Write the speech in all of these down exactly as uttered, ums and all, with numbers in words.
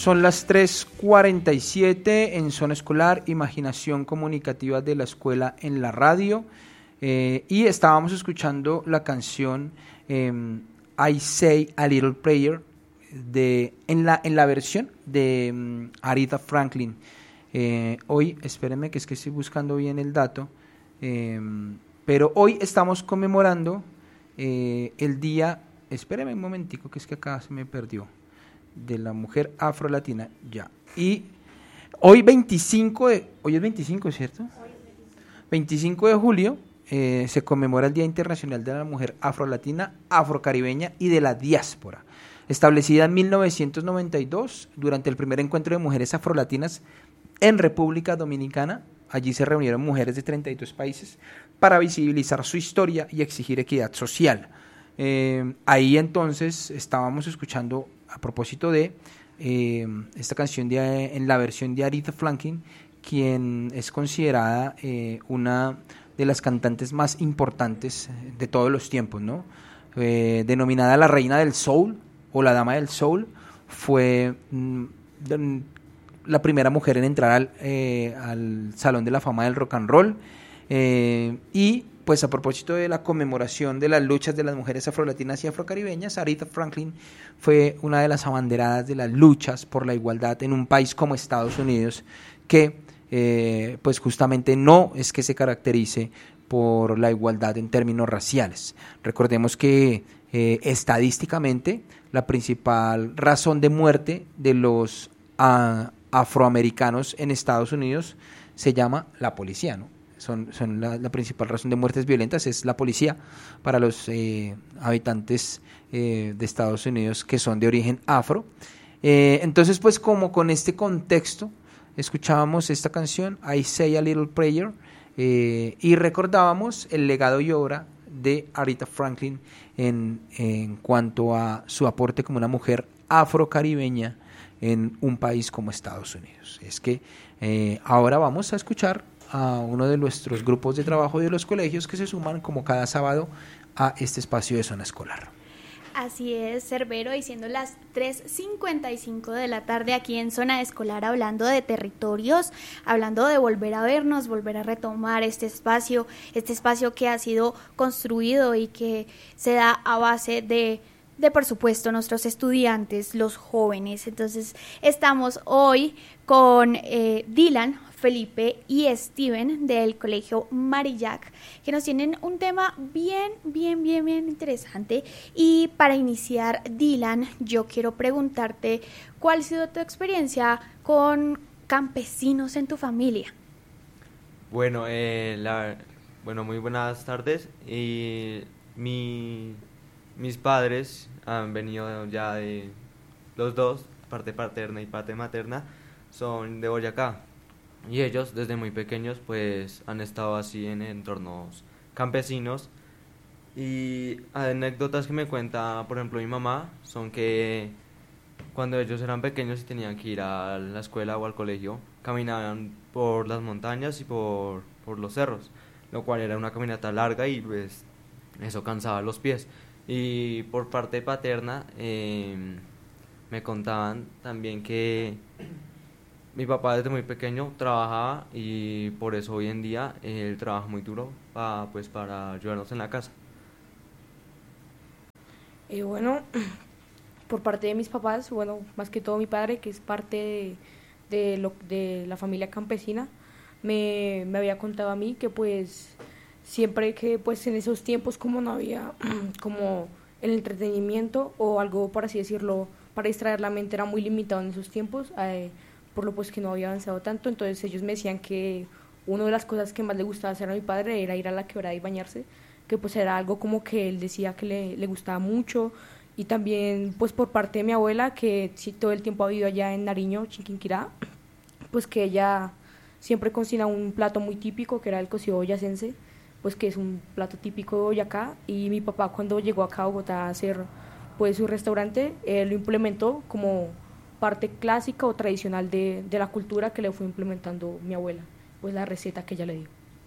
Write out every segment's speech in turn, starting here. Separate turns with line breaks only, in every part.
Son las tres cuarenta y siete en Zona Escolar, Imaginación Comunicativa de la Escuela en la radio, eh, y estábamos escuchando la canción eh, I Say a Little Prayer de, en, la, en la versión de um, Aretha Franklin. Eh, hoy, espérenme que es que estoy buscando bien el dato, eh, pero hoy estamos conmemorando eh, el día, espérenme un momentico que es que acá se me perdió, de la mujer afrolatina, ya. Y hoy veinticinco de, hoy es veinticinco, ¿cierto? veinticinco de julio eh, se conmemora el Día Internacional de la Mujer Afrolatina, Afrocaribeña y de la Diáspora. Establecida en mil novecientos noventa y dos, durante el primer encuentro de mujeres afrolatinas en República Dominicana, allí se reunieron mujeres de treinta y dos países para visibilizar su historia y exigir equidad social. Eh, ahí entonces estábamos escuchando, a propósito de eh, esta canción de, en la versión de Aretha Franklin, quien es considerada eh, una de las cantantes más importantes de todos los tiempos, ¿no? Eh, denominada la reina del soul o la dama del soul, fue mm, de, la primera mujer en entrar al, eh, al Salón de la Fama del Rock and Roll, eh, y pues a propósito de la conmemoración de las luchas de las mujeres afrolatinas y afrocaribeñas, Aretha Franklin fue una de las abanderadas de las luchas por la igualdad en un país como Estados Unidos, que eh, pues justamente no es que se caracterice por la igualdad en términos raciales. Recordemos que eh, estadísticamente la principal razón de muerte de los uh, afroamericanos en Estados Unidos se llama la policía, ¿no? Son, son la, la principal razón de muertes violentas es la policía para los eh, habitantes eh, de Estados Unidos que son de origen afro. Eh, entonces, pues como con este contexto, escuchábamos esta canción, I Say a Little Prayer, eh, y recordábamos el legado y obra de Aretha Franklin en, en cuanto a su aporte como una mujer afrocaribeña en un país como Estados Unidos. Es que eh, ahora vamos a escuchar a uno de nuestros grupos de trabajo de los colegios que se suman como cada sábado a este espacio de Zona Escolar.
Así es, Cerbero, y siendo las tres cincuenta y cinco de la tarde aquí en Zona Escolar, hablando de territorios, hablando de volver a vernos, volver a retomar este espacio, este espacio que ha sido construido y que se da a base de de por supuesto nuestros estudiantes, los jóvenes. Entonces estamos hoy con eh, Dylan, Felipe y Steven del Colegio Marillac, que nos tienen un tema bien, bien, bien, bien interesante. Y para iniciar, Dylan, yo quiero preguntarte, ¿cuál ha sido tu experiencia con campesinos en tu familia?
Bueno, eh, la, bueno, muy buenas tardes. Y mi, mis padres han venido ya de los dos, parte paterna y parte materna, son de Boyacá. Y ellos desde muy pequeños pues han estado así en entornos campesinos. Y anécdotas que me cuenta, por ejemplo, mi mamá, son que cuando ellos eran pequeños y tenían que ir a la escuela o al colegio, caminaban por las montañas y por, por los cerros, lo cual era una caminata larga y pues eso cansaba los pies. Y por parte paterna eh, me contaban también que mi papá desde muy pequeño trabajaba y por eso hoy en día él trabaja muy duro pa, pues, para ayudarnos en la casa.
Eh, bueno, por parte de mis papás, bueno, más que todo mi padre, que es parte de, de, lo, de la familia campesina, me, me había contado a mí que pues siempre que pues en esos tiempos como no había como el entretenimiento o algo, por así decirlo, para distraer la mente era muy limitado en esos tiempos, eh, por lo pues que no había avanzado tanto. Entonces ellos me decían que una de las cosas que más le gustaba hacer a mi padre era ir a la quebrada y bañarse, que pues era algo como que él decía que le, le gustaba mucho. Y también pues por parte de mi abuela, que sí, todo el tiempo ha vivido allá en Nariño, Chiquinquirá, pues que ella siempre cocina un plato muy típico que era el cocido boyacense, pues que es un plato típico de Boyacá. Y mi papá cuando llegó acá a Bogotá a hacer pues su restaurante, eh, lo implementó como parte clásica o tradicional de, de la cultura que le fue implementando mi abuela, pues la receta que ella le dio.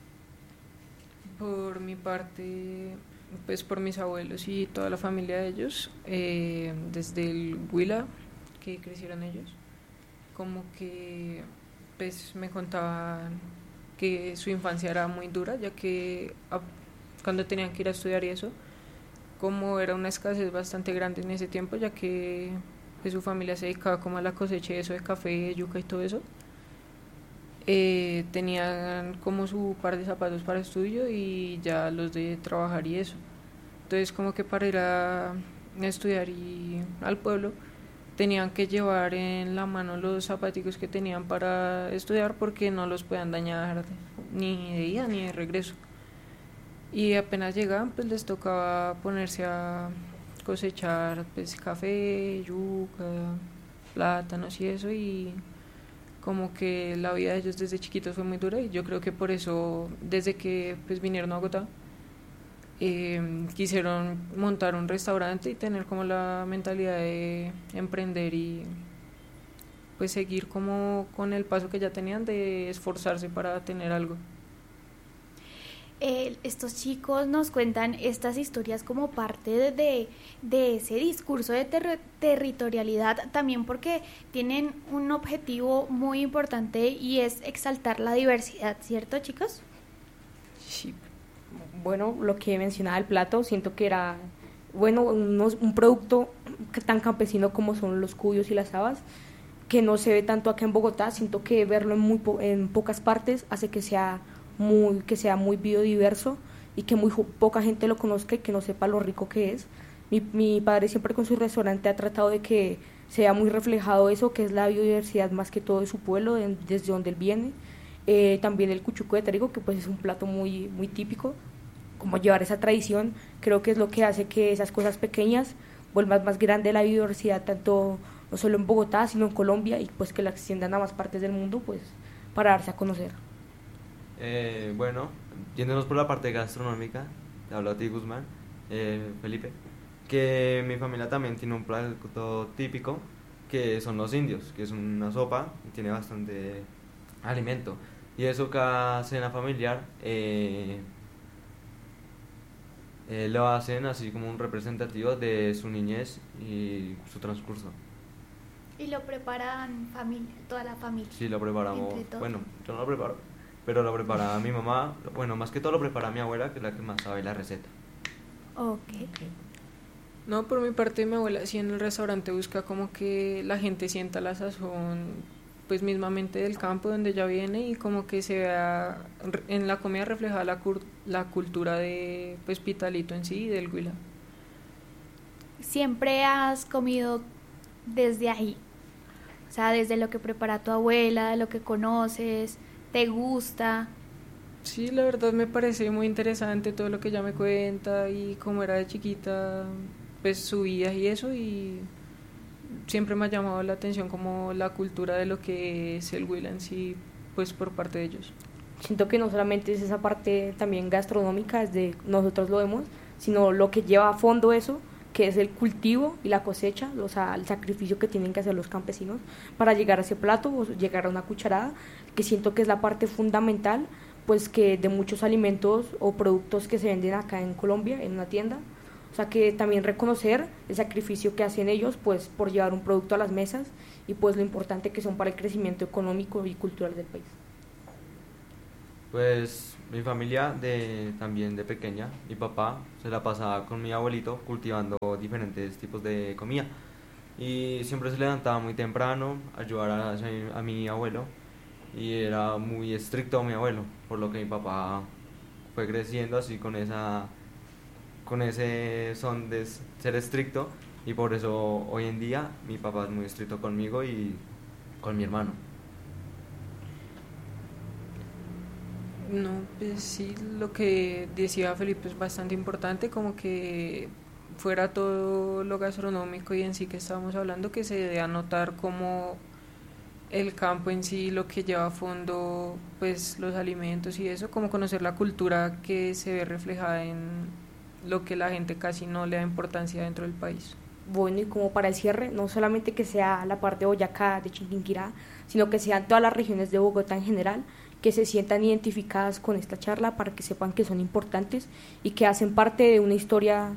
Por mi parte, pues por mis abuelos y toda la familia de ellos, eh, desde el Huila, que crecieron ellos, como que pues me contaban que su infancia era muy dura, ya que a, cuando tenían que ir a estudiar y eso, como era una escasez bastante grande en ese tiempo, ya que pues, su familia se dedicaba como a la cosecha de eso de café, yuca y todo eso, eh, tenían como su par de zapatos para estudio y ya los de trabajar y eso. Entonces como que para ir a estudiar y al pueblo tenían que llevar en la mano los zapaticos que tenían para estudiar porque no los podían dañar ni de ida ni de regreso. Y apenas llegaban pues les tocaba ponerse a cosechar pues café, yuca, plátanos y eso, y como que la vida de ellos desde chiquitos fue muy dura y yo creo que por eso desde que pues vinieron a Bogotá eh, quisieron montar un restaurante y tener como la mentalidad de emprender y pues seguir como con el paso que ya tenían de esforzarse para tener algo.
Eh, estos chicos nos cuentan estas historias como parte de, de, de ese discurso de ter- territorialidad, también porque tienen un objetivo muy importante y es exaltar la diversidad, ¿cierto, chicos?
Sí. Bueno, lo que mencionaba el plato, siento que era, bueno, unos, un producto tan campesino como son los cuyos y las habas, que no se ve tanto acá en Bogotá. Siento que verlo en, muy po- en pocas partes hace que sea muy, que sea muy biodiverso y que muy poca gente lo conozca y que no sepa lo rico que es. Mi, mi padre siempre con su restaurante ha tratado de que sea muy reflejado eso, que es la biodiversidad más que todo de su pueblo, de, desde donde él viene. Eh, también el cuchuco de trigo, que pues es un plato muy, muy típico. Como llevar esa tradición, creo que es lo que hace que esas cosas pequeñas vuelvan más grande la biodiversidad, tanto no solo en Bogotá, sino en Colombia, y pues que la extiendan a más partes del mundo, pues para darse a conocer.
Eh, bueno, yéndonos por la parte gastronómica, te hablo a ti, Guzmán, eh, Felipe, que mi familia también tiene un plato típico, que son los indios, que es una sopa y tiene bastante alimento. Y eso cada cena familiar eh, eh, lo hacen así como un representativo de su niñez y su transcurso.
Y lo preparan familia, toda la familia.
Sí, lo preparamos,
Entre todos.
bueno, yo no lo preparo, pero lo prepara mi mamá, bueno, más que todo lo prepara mi abuela, que es la que más sabe la receta.
Ok.
No, por mi parte mi abuela sí en el restaurante busca como que la gente sienta la sazón pues mismamente del campo donde ella viene y como que se vea en la comida reflejada la, cur- la cultura de pues Pitalito en sí y del Huila.
¿Siempre has comido desde ahí? O sea, desde lo que prepara tu abuela, lo que conoces, te gusta.
Sí, la verdad me parece muy interesante todo lo que ella me cuenta y cómo era de chiquita, pues su vida y eso, y siempre me ha llamado la atención como la cultura de lo que es el Huila en sí, pues por parte de ellos.
Siento que no solamente es esa parte también gastronómica, desde nosotros lo vemos, sino lo que lleva a fondo eso, que es el cultivo y la cosecha, o sea, el sacrificio que tienen que hacer los campesinos para llegar a ese plato o llegar a una cucharada, que siento que es la parte fundamental, pues que de muchos alimentos o productos que se venden acá en Colombia, en una tienda. O sea, que también reconocer el sacrificio que hacen ellos, pues, por llevar un producto a las mesas y pues lo importante que son para el crecimiento económico y cultural del país.
Pues mi familia de también de pequeña, mi papá se la pasaba con mi abuelito cultivando diferentes tipos de comida y siempre se levantaba muy temprano a ayudar a, a mi abuelo y era muy estricto mi abuelo, por lo que mi papá fue creciendo así con esa con ese son de ser estricto y por eso hoy en día mi papá es muy estricto conmigo y con mi hermano.
No, pues sí, lo que decía Felipe es bastante importante, como que fuera todo lo gastronómico y en sí que estábamos hablando, que se debe anotar como el campo en sí, lo que lleva a fondo pues los alimentos y eso, como conocer la cultura que se ve reflejada en lo que la gente casi no le da importancia dentro del país.
Bueno, y como para el cierre, no solamente que sea la parte de Boyacá, de Chiquinquirá, sino que sean todas las regiones de Bogotá en general, que se sientan identificadas con esta charla para que sepan que son importantes y que hacen parte de una historia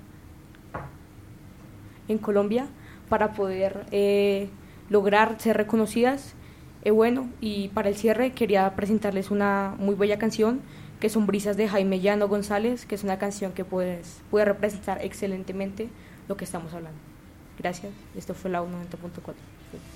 en Colombia para poder eh, lograr ser reconocidas Eh, bueno, y para el cierre quería presentarles una muy bella canción que son Brisas de Jaime Llano González, que es una canción que pues, puede representar excelentemente lo que estamos hablando. Gracias, esto fue la U noventa punto cuatro.